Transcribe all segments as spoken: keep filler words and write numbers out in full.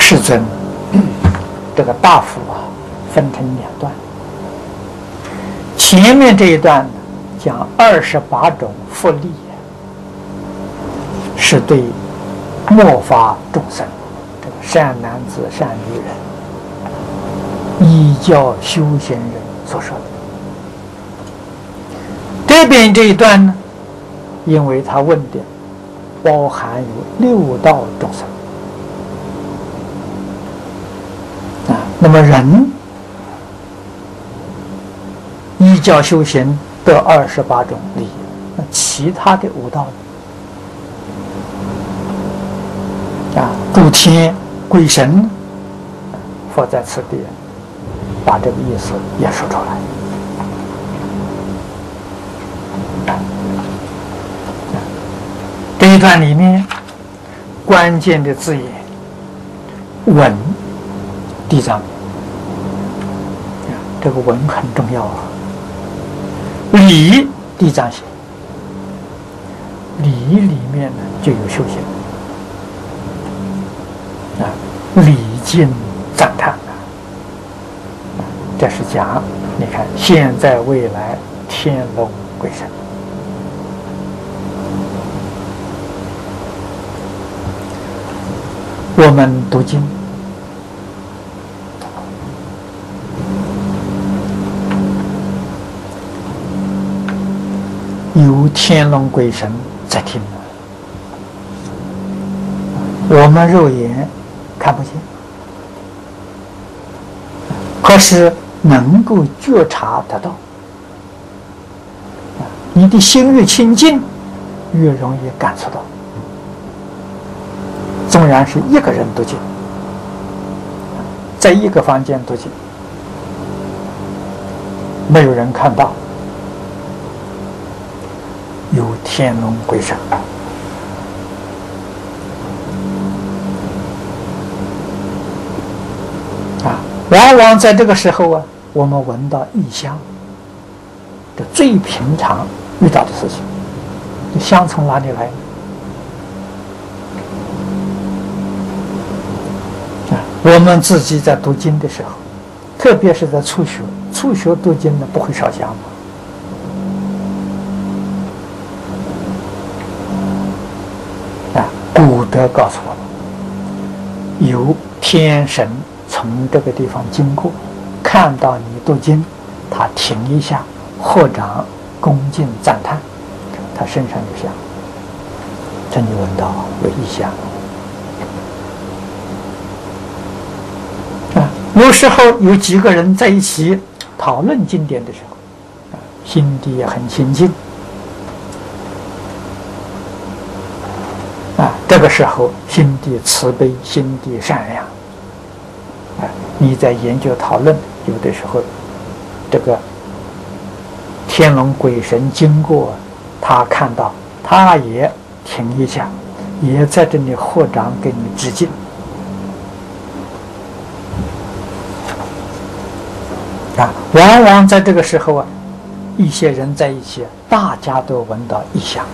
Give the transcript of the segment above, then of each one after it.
世尊，这个大幅啊，分成两段。前面这一段呢，讲二十八种福利，是对末法众生，这个善男子、善女人，依教修行人所说的。这边这一段呢，因为他问的包含有六道众生啊，那么人依教修行得二十八种利益，那其他的五道啊，诸天鬼神，佛在此地把这个意思也说出来。这一段里面关键的字眼，闻地藏名，这个闻很重要啊。理地藏行，理里面呢就有修行啊，礼敬赞叹啊，这是讲你看现在未来天龙鬼神。我们读经，有天龙鬼神在听，我们肉眼看不见，可是能够觉察得到。你的心越清净，越容易感受到。纵然是一个人读经，在一个房间读经，没有人看到，有天龙鬼神啊，往往在这个时候啊，我们闻到异香，这最平常遇到的事情，这香从哪里来呢？我们自己在读经的时候，特别是在初学，初学读经呢，不会烧香吗？啊，古德告诉我们，有天神从这个地方经过，看到你读经，他停一下，合掌恭敬赞叹，他身上有香，这你闻到有异香。有时候有几个人在一起讨论经典的时候，心地也很清净啊，这个时候心地慈悲，心地善良啊。你在研究讨论，有的时候这个天龙鬼神经过，他看到，他也停一下，也在这里合掌给你致敬。啊，往往在这个时候啊，一些人在一起，大家都闻到异香。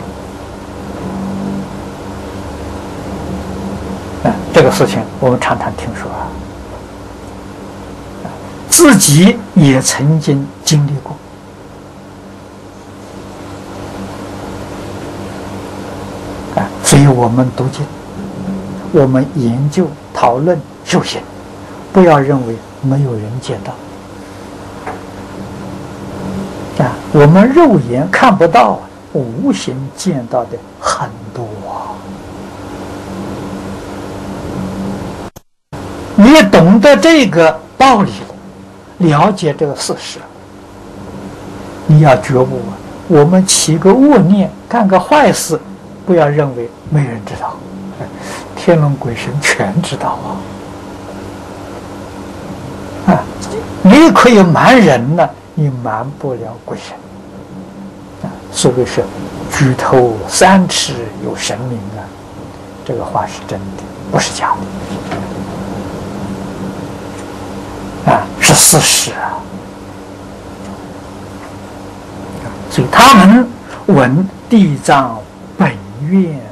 啊，这个事情我们常常听说啊，自己也曾经经历过。啊，所以我们读经，我们研究、讨论、修行，不要认为没有人见到。啊，我们肉眼看不到，无形见到的很多啊。你懂得这个道理，了解这个事实，你要觉悟啊。我们起个恶念，干个坏事，不要认为没人知道，天龙鬼神全知道啊。啊，你可以瞒人呢，你瞒不了鬼神啊。所谓是举头三尺有神明啊，这个话是真的，不是假的啊，是事实啊。所以他们闻地藏本愿